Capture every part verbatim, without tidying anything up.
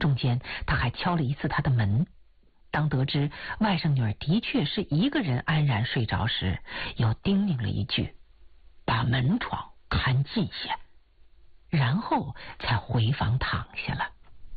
中间他还敲了一次他的门。当得知外甥女儿的确是一个人安然睡着时，又叮咛了一句：把门窗看紧些，然后才回房躺下了。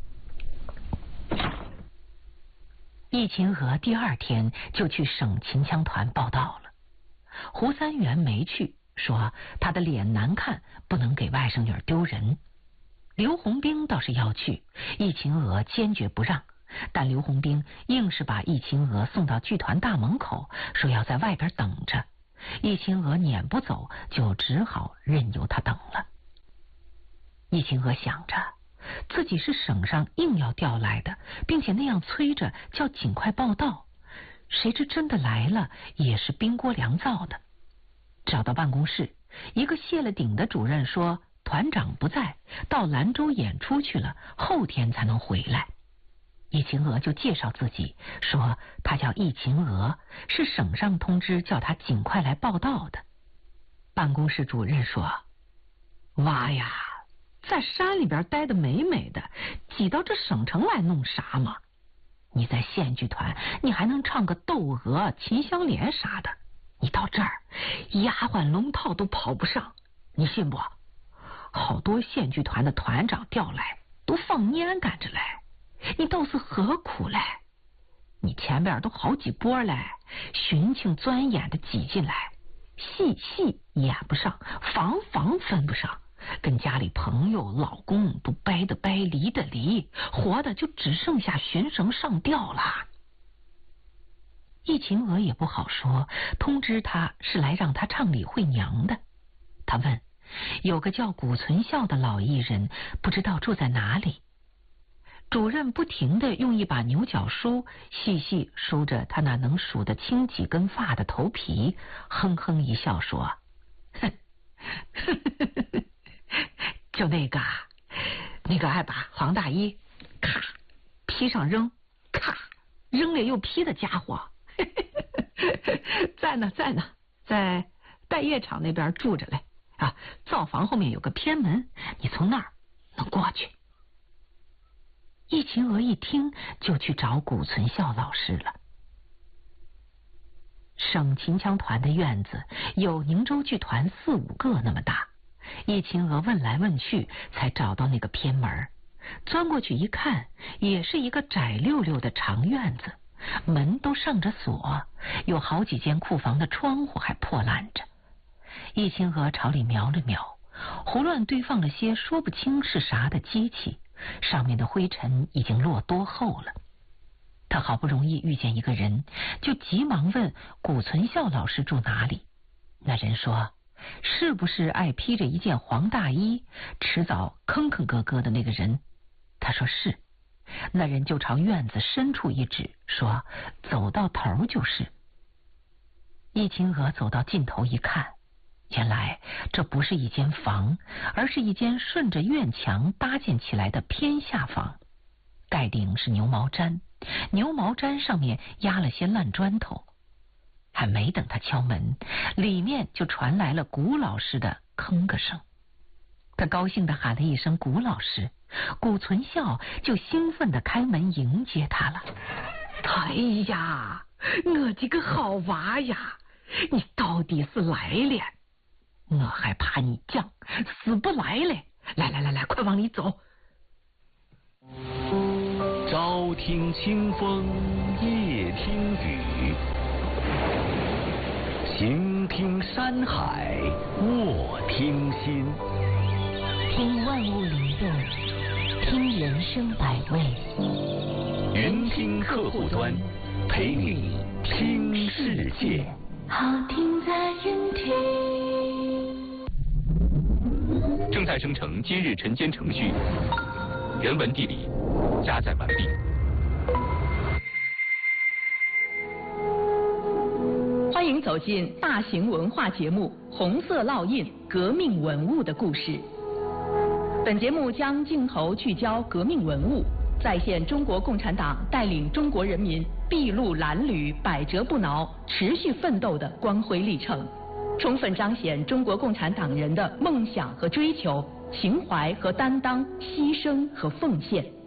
易秦娥第二天就去省秦腔团报道了。胡三元没去，说他的脸难看，不能给外甥女儿丢人。刘洪兵倒是要去，易秦娥坚决不让，但刘洪兵硬是把易秦娥送到剧团大门口，说要在外边等着。易秦娥撵不走，就只好任由他等了。易秦娥想着自己是省上硬要调来的，并且那样催着叫尽快报到，谁知真的来了也是冰锅凉灶的。找到办公室，一个卸了顶的主任说团长不在，到兰州演出去了，后天才能回来。易秦娥就介绍自己，说她叫易秦娥，是省上通知叫她尽快来报到的。办公室主任说：娃呀，在山里边待得美美的，挤到这省城来弄啥嘛？你在县剧团，你还能唱个窦娥、秦香莲啥的，你到这儿丫鬟龙套都跑不上，你信不？好多县剧团的团长调来都放年赶着来，你都是何苦嘞？你前边都好几波嘞，寻情钻眼的挤进来，戏戏演不上，房房分不上，跟家里朋友老公都掰的掰，离的离，活的就只剩下寻绳上吊了。易秦娥也不好说，通知他是来让他唱李慧娘的。他问有个叫古存孝的老艺人，不知道住在哪里。主任不停地用一把牛角梳细细梳着他那能数得清几根发的头皮，哼哼一笑说：哼，就那个那个爱把黄大衣咔披上扔，咔扔了又披的家伙在呢在呢，在待业场那边住着嘞啊，灶房后面有个偏门，你从那儿能过去。易秦娥一听就去找古存孝老师了。省秦腔团的院子有宁州剧团四五个那么大，易秦娥问来问去才找到那个偏门，钻过去一看，也是一个窄溜溜的长院子，门都上着锁，有好几间库房的窗户还破烂着。易秦娥朝里瞄了瞄，胡乱堆放了些说不清是啥的机器，上面的灰尘已经落多厚了。他好不容易遇见一个人，就急忙问古存孝老师住哪里。那人说是不是爱披着一件黄大衣迟早吭吭咯咯的那个人？他说是。那人就朝院子深处一指，说走到头就是。易秦娥走到尽头一看，原来这不是一间房，而是一间顺着院墙搭建起来的偏下房，盖顶是牛毛毡，牛毛毡上面压了些烂砖头。还没等他敲门，里面就传来了古老师的吭个声。他高兴地喊了一声古老师，古存孝就兴奋地开门迎接他了。哎呀，我这个好娃呀，你到底是来了，我还怕你犟，死不来嘞！来来来来，快往里走。 朝听清风，夜听雨，行听山海，卧听心， 听万物灵动，听人生百味。 云听客户端，陪你听世界。 好听在云听。 正在生成今日晨间程序，原文地理加载完毕。 欢迎走进大型文化节目《红色烙印：革命文物的故事》。本节目将镜头聚焦革命文物，再现中国共产党带领中国人民筚路蓝缕、百折不挠、持续奋斗的光辉历程，充分彰显中国共产党人的梦想和追求、情怀和担当、牺牲和奉献。